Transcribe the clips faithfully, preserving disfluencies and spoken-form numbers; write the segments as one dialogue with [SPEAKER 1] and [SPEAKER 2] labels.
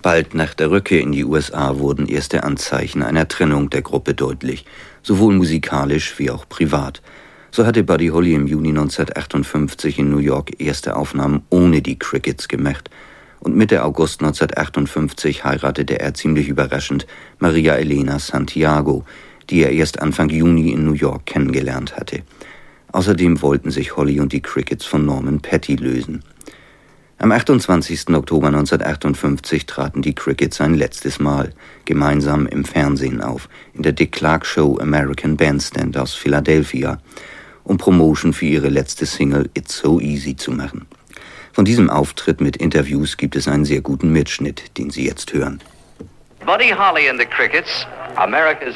[SPEAKER 1] Bald nach der Rückkehr in die U S A wurden erste Anzeichen einer Trennung der Gruppe deutlich, sowohl musikalisch wie auch privat. So hatte Buddy Holly im Juni neunzehnhundertachtundfünfzig in New York erste Aufnahmen ohne die Crickets gemacht. Und Mitte August neunzehnhundertachtundfünfzig heiratete er ziemlich überraschend Maria Elena Santiago, die er erst Anfang Juni in New York kennengelernt hatte. Außerdem wollten sich Holly und die Crickets von Norman Petty lösen. Am achtundzwanzigsten Oktober neunzehnhundertachtundfünfzig traten die Crickets ein letztes Mal gemeinsam im Fernsehen auf, in der Dick Clark Show American Bandstand aus Philadelphia, um Promotion für ihre letzte Single It's So Easy zu machen. Von diesem Auftritt mit Interviews gibt es einen sehr guten Mitschnitt, den Sie jetzt hören.
[SPEAKER 2] Buddy Holly and the Crickets, America's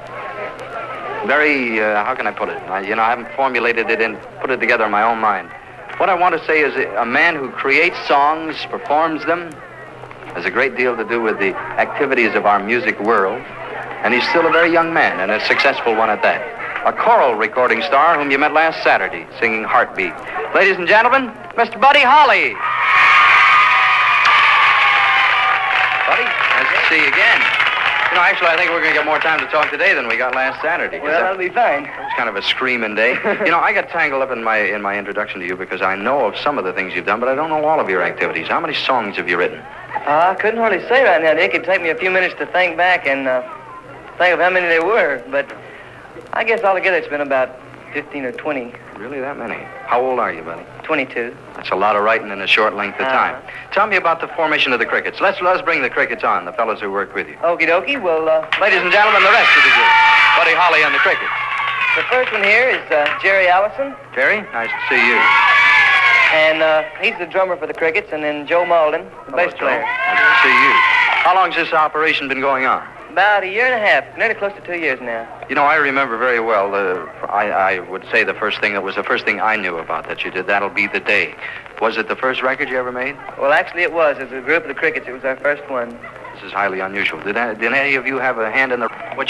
[SPEAKER 2] very, uh, how can I put it? I, you know, I haven't formulated it and put it together in my own mind. What I want to say is a man who creates songs, performs them, has a great deal to do with the activities of our music world, and he's still a very young man, and a successful one at that. A choral recording star whom you met last Saturday, singing Heartbeat. Ladies and gentlemen, Mister Buddy Holly. Buddy, nice to see you again. You know, actually, I think we're going to get more time to talk today than we got last Saturday.
[SPEAKER 3] Well, that'll be fine.
[SPEAKER 2] It was kind of a screaming day. You know, I got tangled up in my in my introduction to you because I know of some of the things you've done, but I don't know all of your activities. How many songs have you written?
[SPEAKER 3] Uh, I couldn't hardly say right now, Dick. It'd take me a few minutes to think back and uh, think of how many there were, but I guess altogether it's been about fifteen or twenty.
[SPEAKER 2] Really, that many? How old are you, buddy?
[SPEAKER 3] twenty-two.
[SPEAKER 2] That's a lot of writing in a short length of time.
[SPEAKER 3] Uh-huh.
[SPEAKER 2] Tell me about the formation of the Crickets. Let's let's bring the Crickets on, the fellows who work with you.
[SPEAKER 3] Okie dokie. Well, uh,
[SPEAKER 2] ladies and gentlemen, the rest of the group. Buddy Holly and the Crickets.
[SPEAKER 3] The first one here is uh, Jerry Allison.
[SPEAKER 2] Jerry, nice to see you.
[SPEAKER 3] And uh, he's the drummer for the Crickets, and then Joe Malden, the
[SPEAKER 2] Hello,
[SPEAKER 3] bass
[SPEAKER 2] Joe.
[SPEAKER 3] player.
[SPEAKER 2] Nice to see you. How long's this operation been going on?
[SPEAKER 3] About a year and a half, nearly close to two years now.
[SPEAKER 2] You know, I remember very well, uh, I, I would say the first thing that was the first thing I knew about that you did, That'll Be the Day. Was it the first record you ever made?
[SPEAKER 3] Well, actually it was. As a group of the Crickets, it was our first one.
[SPEAKER 2] This is highly unusual. Did, did any of you have a hand in the